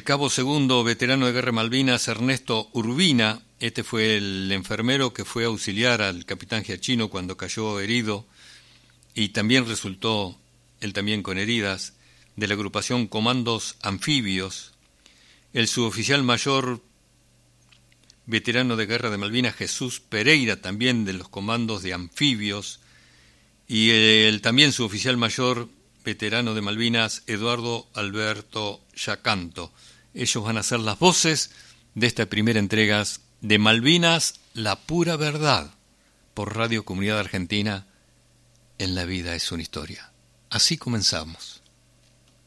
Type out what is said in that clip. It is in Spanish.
cabo segundo, veterano de Guerra de Malvinas, Ernesto Urbina. Este fue el enfermero que fue a auxiliar al capitán Giachino cuando cayó herido y también resultó, él también con heridas, de la agrupación Comandos Anfibios. El suboficial mayor, veterano de Guerra de Malvinas, Jesús Pereira, también de los Comandos de Anfibios. Y el también suboficial mayor, veterano de Malvinas, Eduardo Alberto Yacanto. Ellos van a ser las voces de esta primera entrega de Malvinas, la pura verdad, por Radio Comunidad Argentina, en La vida es una historia. Así comenzamos.